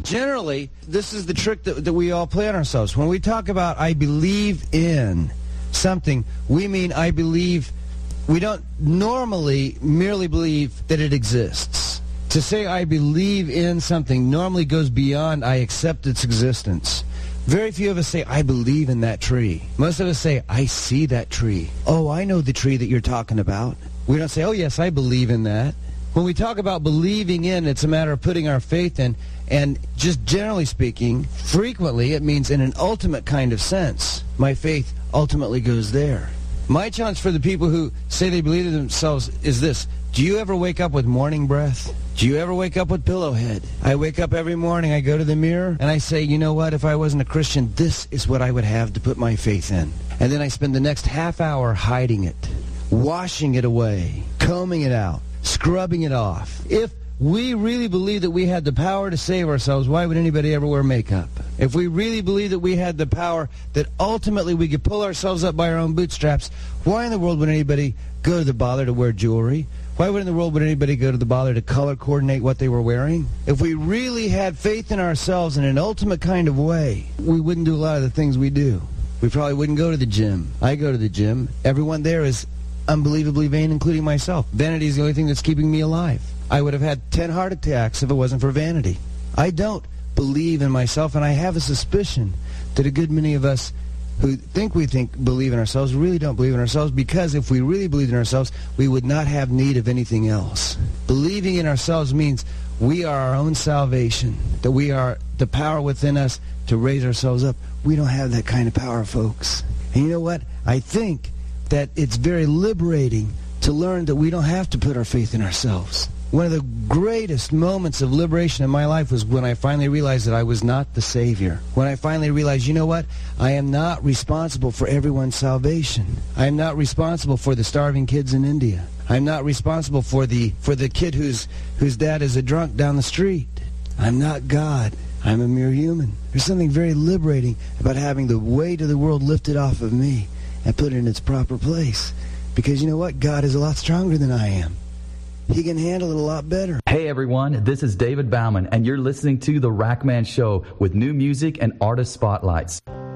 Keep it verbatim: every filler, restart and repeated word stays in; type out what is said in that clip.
generally, this is the trick that, that we all play on ourselves. When we talk about I believe in something, we mean I believe. We don't normally merely believe that it exists. To say I believe in something normally goes beyond I accept its existence. Very few of us say, I believe in that tree. Most of us say, I see that tree. Oh, I know the tree that you're talking about. We don't say, oh, yes, I believe in that. When we talk about believing in, it's a matter of putting our faith in. And just generally speaking, frequently it means in an ultimate kind of sense. My faith ultimately goes there. My challenge for the people who say they believe in themselves is this. Do you ever wake up with morning breath? Do you ever wake up with pillowhead? I wake up every morning, I go to the mirror, and I say, you know what, if I wasn't a Christian, this is what I would have to put my faith in. And then I spend the next half hour hiding it, washing it away, combing it out, scrubbing it off. If we really believe that we had the power to save ourselves, why would anybody ever wear makeup? If we really believe that we had the power that ultimately we could pull ourselves up by our own bootstraps, why in the world would anybody go to the bother to wear jewelry? Why would in the world would anybody go to the bother to color coordinate what they were wearing? If we really had faith in ourselves in an ultimate kind of way, we wouldn't do a lot of the things we do. We probably wouldn't go to the gym. I go to the gym. Everyone there is unbelievably vain, including myself. Vanity is the only thing that's keeping me alive. I would have had ten heart attacks if it wasn't for vanity. I don't believe in myself, and I have a suspicion that a good many of us who think we think believe in ourselves really don't believe in ourselves, because if we really believed in ourselves, we would not have need of anything else. Believing in ourselves means we are our own salvation, that we are the power within us to raise ourselves up. We don't have that kind of power, folks. And you know what? I think that it's very liberating to learn that we don't have to put our faith in ourselves. One of the greatest moments of liberation in my life was when I finally realized that I was not the Savior. When I finally realized, you know what? I am not responsible for everyone's salvation. I am not responsible for the starving kids in India. I'm not responsible for the for the kid whose whose dad is a drunk down the street. I'm not God. I'm a mere human. There's something very liberating about having the weight of the world lifted off of me and put it in its proper place. Because you know what? God is a lot stronger than I am. He can handle it a lot better. Hey everyone, this is David Bauman, and you're listening to The Rackman Show with new music and artist spotlights.